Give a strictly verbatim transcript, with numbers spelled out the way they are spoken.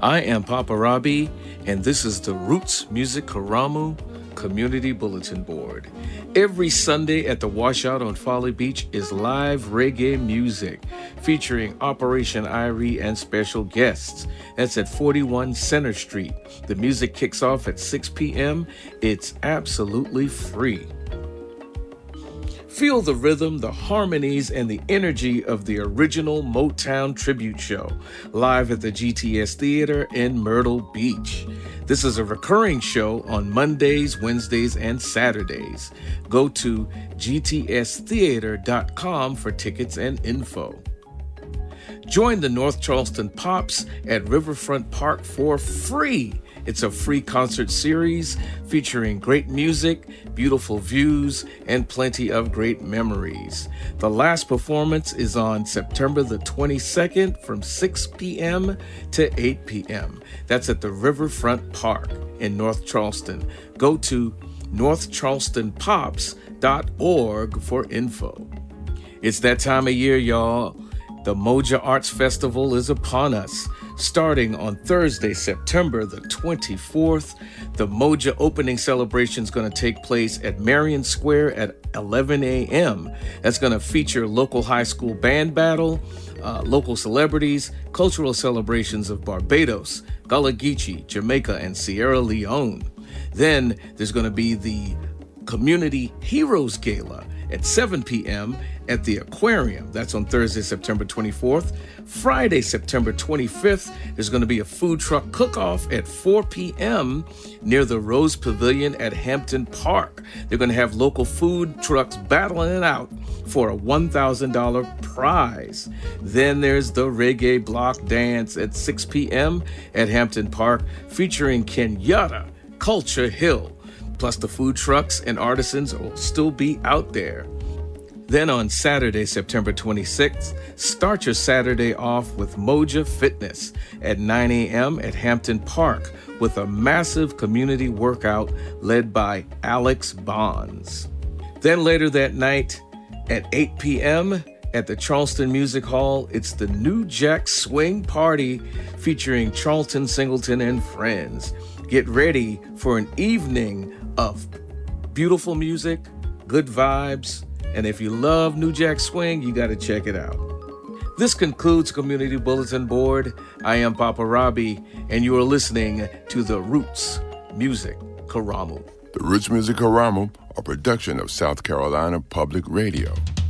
I am Papa Robbie, and this is the Roots Music Karamu Community Bulletin Board. Every Sunday at the Washout on Folly Beach is live reggae music featuring Operation Irie and special guests. That's at forty-one Center Street. The music kicks off at six p.m. It's absolutely free. Feel the rhythm, the harmonies, and the energy of the original Motown tribute show, live at the G T S Theater in Myrtle Beach. This is a recurring show on Mondays, Wednesdays, and Saturdays. Go to G T S theater dot com for tickets and info. Join the North Charleston Pops at Riverfront Park for free. It's a free concert series featuring great music, beautiful views, and plenty of great memories. The last performance is on September the twenty-second from six p.m. to eight p.m. That's at the Riverfront Park in North Charleston. Go to north charleston pops dot org for info. It's that time of year, y'all. The Moja Arts Festival is upon us. Starting on Thursday, September the twenty-fourth, the Moja opening celebration is going to take place at Marion Square at eleven a.m. That's going to feature local high school band battle, uh, local celebrities, cultural celebrations of Barbados, Gullah Geechee, Jamaica, and Sierra Leone. Then there's going to be the Community Heroes Gala at seven p.m. at the Aquarium. That's on Thursday, September twenty-fourth. Friday, September twenty-fifth, there's going to be a food truck cook-off at four p.m. near the Rose Pavilion at Hampton Park. They're going to have local food trucks battling it out for a one thousand dollars prize. Then there's the Reggae Block Dance at six p.m. at Hampton Park featuring Kenyatta Culture Hill. Plus the food trucks and artisans will still be out there. Then on Saturday, September twenty-sixth, start your Saturday off with Moja Fitness at nine a.m. at Hampton Park with a massive community workout led by Alex Bonds. Then later that night at eight p.m. at the Charleston Music Hall, it's the New Jack Swing Party featuring Charlton Singleton and friends. Get ready for an evening of beautiful music, good vibes, and if you love New Jack Swing, you got to check it out. This concludes Community Bulletin Board. I am Papa Robbie, and you are listening to the Roots Music Karamu. The Roots Music Karamu, a production of South Carolina Public Radio.